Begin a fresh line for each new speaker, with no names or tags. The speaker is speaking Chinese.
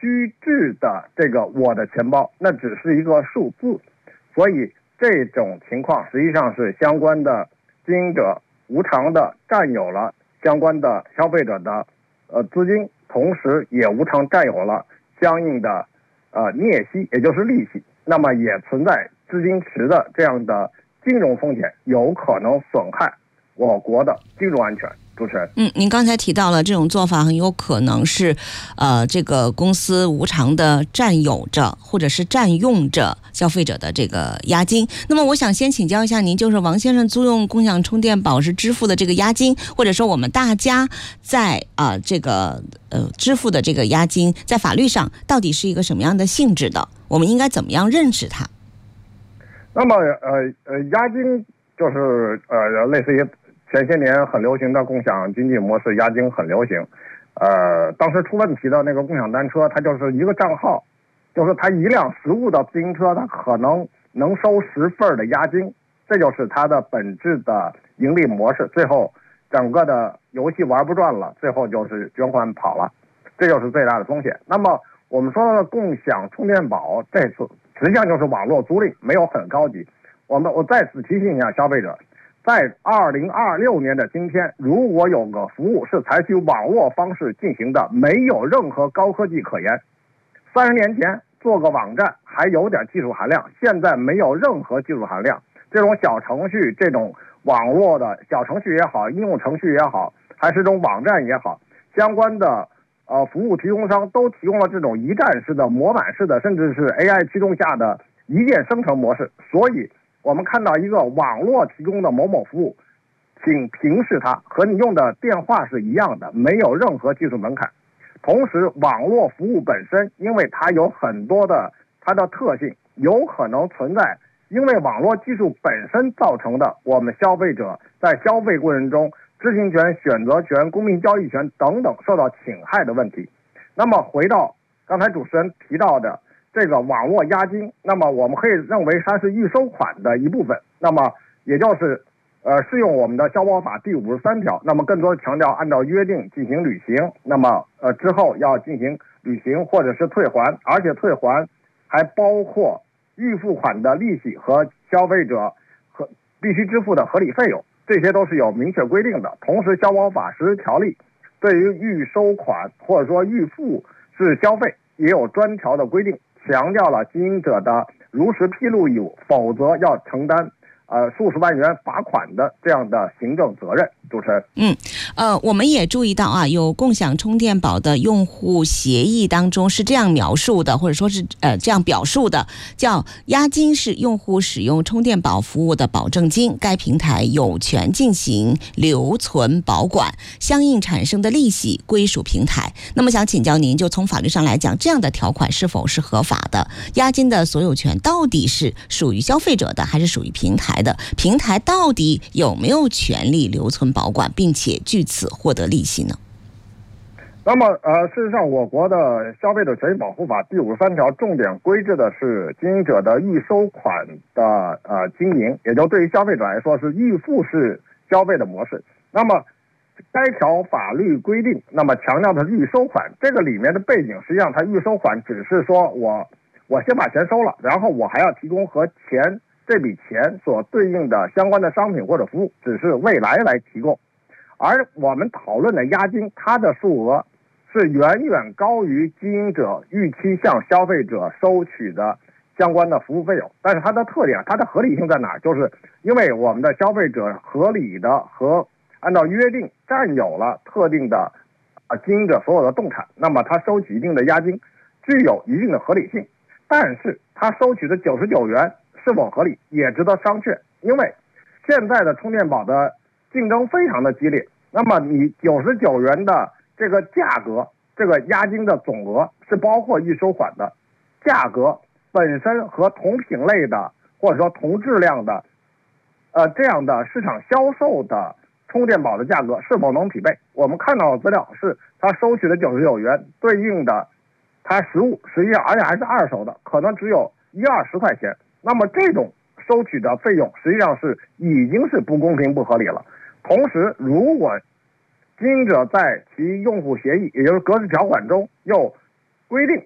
虚制的这个我的钱包，那只是一个数字。所以这种情况实际上是相关的经营者无偿的占有了相关的消费者的资金，同时也无偿占有了相应的孳息，也就是利息，那么也存在资金池的这样的金融风险，有可能损害我国的金融安全。主持人，
您刚才提到了这种做法很有可能是，这个公司无偿的占有着或者是占用着消费者的这个押金。那么我想先请教一下您，就是王先生租用共享充电宝时支付的这个押金，或者说我们大家在这个支付的这个押金，在法律上到底是一个什么样的性质的？我们应该怎么样认识它？
那么押金就是类似于前些年很流行的共享经济模式，押金很流行。当时出问题的那个共享单车，它就是一个账号，就是它一辆实物的自行车，它可能收10份的押金，这就是它的本质的盈利模式。最后整个的游戏玩不转了，最后就是捐款跑了，这就是最大的风险。那么我们说的共享充电宝，这次实际上就是网络租赁，没有很高级。我再次提醒一下消费者，在2026年的今天，如果有个服务是采取网络方式进行的，没有任何高科技可言。30年前做个网站还有点技术含量，现在没有任何技术含量。这种小程序，这种网络的小程序也好，应用程序也好，还是这种网站也好，相关的服务提供商都提供了这种一站式的、模板式的，甚至是 AI 驱动下的一键生成模式。所以我们看到一个网络提供的某某服务，请平视它，和你用的电话是一样的，没有任何技术门槛。同时网络服务本身，因为它有很多的它的特性，有可能存在因为网络技术本身造成的我们消费者在消费过程中知情权、选择权、公平交易权等等受到侵害的问题。那么回到刚才主持人提到的这个网络押金，那么我们可以认为它是预收款的一部分，那么也就是适用我们的消保法第53条，那么更多的强调按照约定进行履行，那么之后要进行履行或者是退还，而且退还还包括预付款的利息和消费者和必须支付的合理费用，这些都是有明确规定的。同时消保法实施条例对于预收款或者说预付是消费也有专条的规定，强调了经营者的如实披露义务，否则要承担数十万元罚款的这样的行政责任。主持人，
我们也注意到有共享充电宝的用户协议当中是这样描述的，或者说是这样表述的，叫押金是用户使用充电宝服务的保证金，该平台有权进行留存保管，相应产生的利息归属平台。那么想请教您，就从法律上来讲，这样的条款是否是合法的？押金的所有权到底是属于消费者的还是属于平台的？平台到底有没有权利留存保管，并且据此获得利息呢？
那么事实上我国的消费者权益保护法第53条重点规制的是经营者的预收款的经营，也就对于消费者来说是预付式消费的模式。那么该条法律规定，那么强调的是预收款，这个里面的背景实际上它预收款只是说我先把钱收了，然后我还要提供和这笔钱所对应的相关的商品或者服务，只是未来来提供。而我们讨论的押金，它的数额是远远高于经营者预期向消费者收取的相关的服务费用。但是它的特点，它的合理性在哪儿？就是因为我们的消费者合理的和按照约定占有了特定的经营者所有的动产，那么他收取一定的押金具有一定的合理性。但是他收取的99元是否合理也值得商榷，因为现在的充电宝的竞争非常的激烈，那么你99元的这个价格，这个押金的总额是包括预收款的，价格本身和同品类的或者说同质量的这样的市场销售的充电宝的价格是否能匹配？我们看到的资料是他收取的99元对应的它实物实际上而且还是二手的，可能只有10-20块钱。那么这种收取的费用实际上是已经是不公平不合理了。同时如果经营者在其用户协议也就是格式条款中又规定